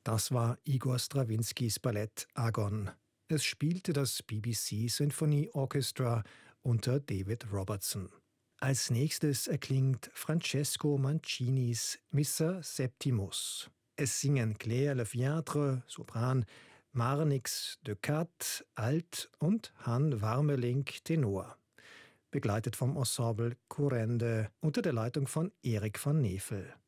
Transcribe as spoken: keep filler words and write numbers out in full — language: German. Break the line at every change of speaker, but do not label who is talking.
Das war Igor Strawinskys Ballett Agon. Es spielte das B B C Symphony Orchestra unter David Robertson. Als nächstes erklingt Francesco Mancinis Missa Septimus. Es singen Claire Leviatre, Sopran, Marnix de Cat, Alt und Han Warmelink, Tenor. Begleitet vom Ensemble Kurrende unter der Leitung von Erik van Nevel.